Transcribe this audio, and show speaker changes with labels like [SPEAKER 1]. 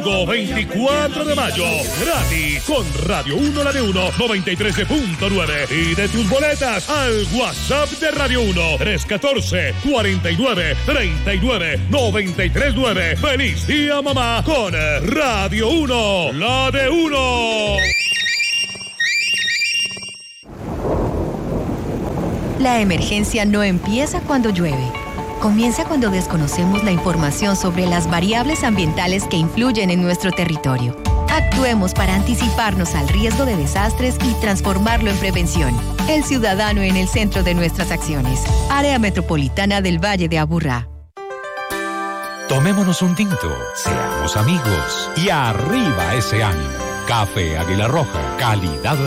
[SPEAKER 1] Domingo 24 de mayo, gratis con Radio 1 La de 1 93.9 y de tus boletas al WhatsApp de Radio 1 314-49-39-939. ¡Feliz día, mamá! Con Radio 1 La de 1.
[SPEAKER 2] La emergencia no empieza cuando llueve. Comienza cuando desconocemos la información sobre las variables ambientales que influyen en nuestro territorio. Actuemos para anticiparnos al riesgo de desastres y transformarlo en prevención. El ciudadano en el centro de nuestras acciones. Área Metropolitana del Valle de Aburrá.
[SPEAKER 3] Tomémonos un tinto, seamos amigos y arriba ese ánimo. Café Águila Roja, calidad